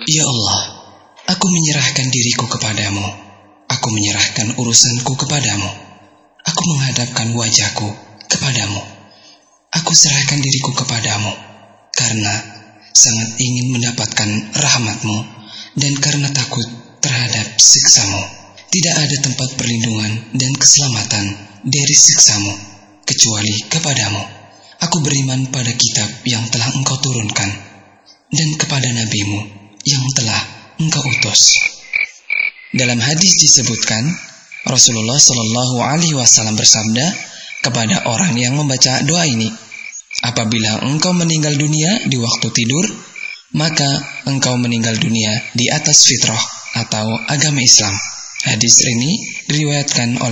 Ya Allah, aku menyerahkan diriku kepadamu. Aku menyerahkan urusanku kepadamu. Aku menghadapkan wajahku kepadamu. Aku serahkan diriku kepadamu, karena sangat ingin mendapatkan rahmat-Mu dan karena takut terhadap siksa-Mu. Tidak ada tempat perlindungan dan keselamatan dari siksa-Mu kecuali kepadamu. Aku beriman pada kitab yang telah Engkau turunkan dan kepada nabi-Mu yang telah Engkau utus. Dalam hadis disebutkan, Rasulullah Shallallahu Alaihi Wasallam bersabda kepada orang yang membaca doa ini, apabila engkau meninggal dunia di waktu tidur, maka engkau meninggal dunia di atas fitrah atau agama Islam. Hadis ini diriwayatkan oleh